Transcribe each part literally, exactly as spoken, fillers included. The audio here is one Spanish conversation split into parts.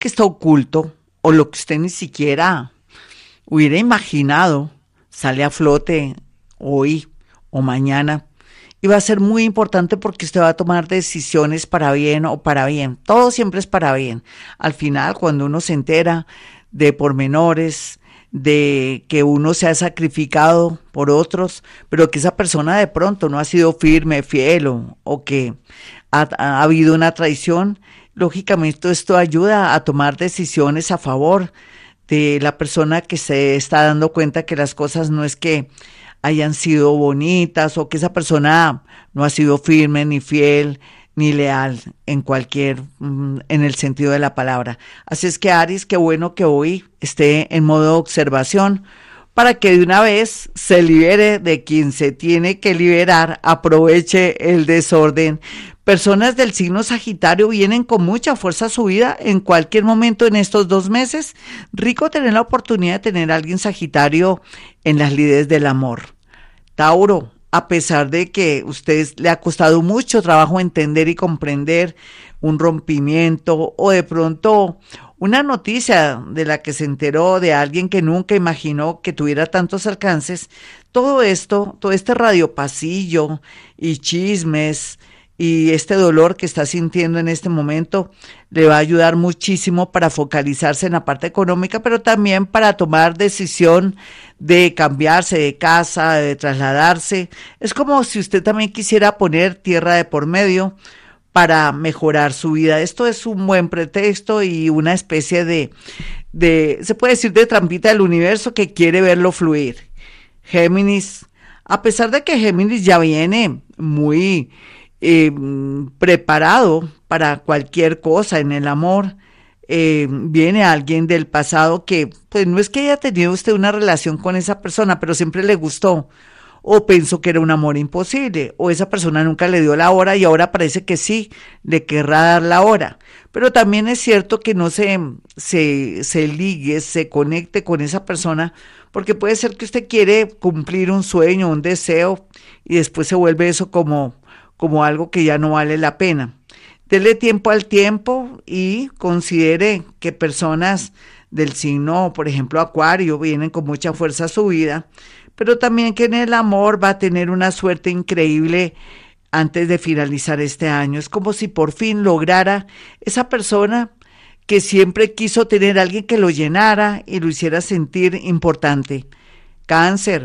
que está oculto o lo que usted ni siquiera hubiera imaginado sale a flote hoy o mañana. Y va a ser muy importante porque usted va a tomar decisiones para bien o para bien. Todo siempre es para bien. Al final, cuando uno se entera de pormenores, de que uno se ha sacrificado por otros, pero que esa persona de pronto no ha sido firme, fiel o, o que ha, ha habido una traición, lógicamente esto ayuda a tomar decisiones a favor de la persona que se está dando cuenta que las cosas no es que hayan sido bonitas o que esa persona no ha sido firme ni fiel ni leal en cualquier, en el sentido de la palabra. Así es que Aries, qué bueno que hoy esté en modo observación para que de una vez se libere de quien se tiene que liberar, aproveche el desorden. Personas del signo Sagitario vienen con mucha fuerza a su vida en cualquier momento en estos dos meses. Rico tener la oportunidad de tener a alguien Sagitario en las lides del amor. Tauro, a pesar de que a usted le ha costado mucho trabajo entender y comprender un rompimiento o de pronto una noticia de la que se enteró de alguien que nunca imaginó que tuviera tantos alcances, todo esto, todo este radiopasillo y chismes y este dolor que está sintiendo en este momento le va a ayudar muchísimo para focalizarse en la parte económica, pero también para tomar decisión de cambiarse de casa, de trasladarse. Es como si usted también quisiera poner tierra de por medio para mejorar su vida. Esto es un buen pretexto y una especie de, de, se puede decir, de trampita del universo que quiere verlo fluir. Géminis, a pesar de que Géminis ya viene muy Eh, preparado para cualquier cosa en el amor, eh, viene alguien del pasado que pues no es que haya tenido usted una relación con esa persona, pero siempre le gustó o pensó que era un amor imposible o esa persona nunca le dio la hora y ahora parece que sí, le querrá dar la hora, pero también es cierto que no se, se, se ligue, se conecte con esa persona porque puede ser que usted quiere cumplir un sueño, un deseo y después se vuelve eso como como algo que ya no vale la pena. Dele tiempo al tiempo y considere que personas del signo, por ejemplo, Acuario, vienen con mucha fuerza a su vida, pero también que en el amor va a tener una suerte increíble antes de finalizar este año. Es como si por fin lograra esa persona que siempre quiso tener a alguien que lo llenara y lo hiciera sentir importante. Cáncer.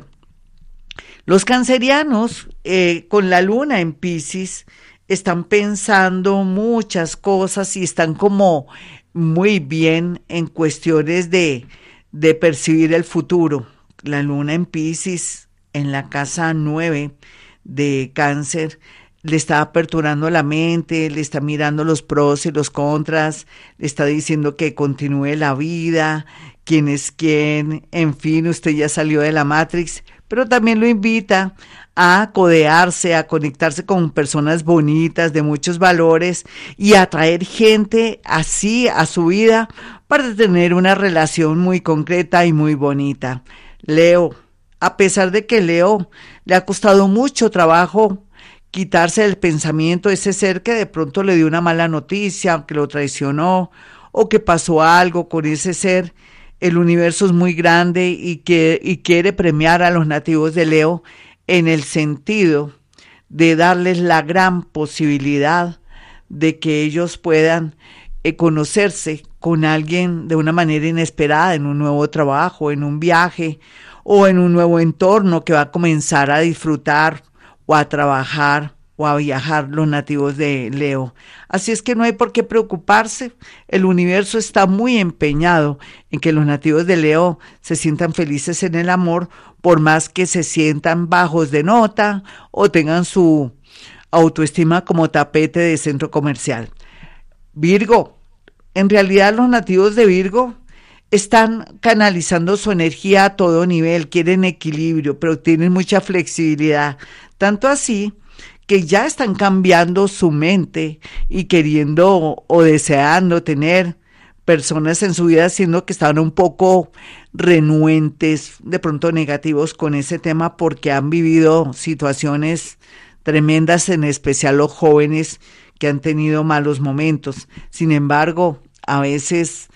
Los cancerianos, eh, con la luna en Piscis, están pensando muchas cosas y están como muy bien en cuestiones de, de percibir el futuro. La luna en Piscis, en la casa nueve de Cáncer, le está aperturando la mente, le está mirando los pros y los contras, le está diciendo que continúe la vida, quién es quién, en fin, usted ya salió de la Matrix, pero también lo invita a codearse, a conectarse con personas bonitas, de muchos valores y a atraer gente así a su vida para tener una relación muy concreta y muy bonita. Leo, a pesar de que Leo le ha costado mucho trabajo quitarse del pensamiento ese ser que de pronto le dio una mala noticia, que lo traicionó o que pasó algo con ese ser, el universo es muy grande y, que, y quiere premiar a los nativos de Leo en el sentido de darles la gran posibilidad de que ellos puedan eh, conocerse con alguien de una manera inesperada en un nuevo trabajo, en un viaje o en un nuevo entorno que va a comenzar a disfrutar o a trabajar o a viajar los nativos de Leo. Así es que no hay por qué preocuparse, el universo está muy empeñado en que los nativos de Leo se sientan felices en el amor, por más que se sientan bajos de nota o tengan su autoestima como tapete de centro comercial. Virgo, en realidad los nativos de Virgo están canalizando su energía a todo nivel, quieren equilibrio, pero tienen mucha flexibilidad, tanto así que ya están cambiando su mente y queriendo o deseando tener personas en su vida, siendo que estaban un poco renuentes, de pronto negativos con ese tema porque han vivido situaciones tremendas, en especial los jóvenes que han tenido malos momentos. Sin embargo, a veces